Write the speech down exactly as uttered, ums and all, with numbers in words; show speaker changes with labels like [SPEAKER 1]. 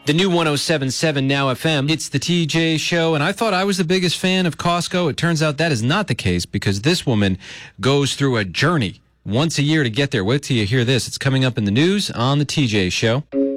[SPEAKER 1] The new one oh seven point seven Now F M. It's the T J Show, and I thought I was the biggest fan of Costco. It turns out that is not the case because this woman goes through a journey once a year to get there. Wait till you hear this. It's coming up in the news on the T J Show.